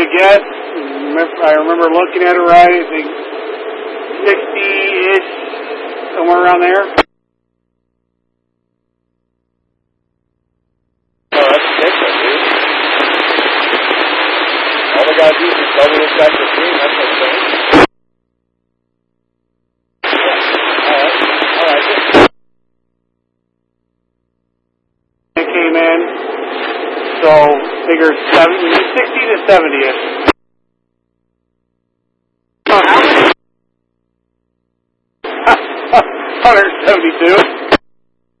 to get. I remember looking at it right. I think 60-ish, somewhere around there. Oh, that's ridiculous, dude. All they gotta do is just double this back to 3, and that's okay. Alright. It came in, so figure 60 to 70-ish. Oh, how many? 172.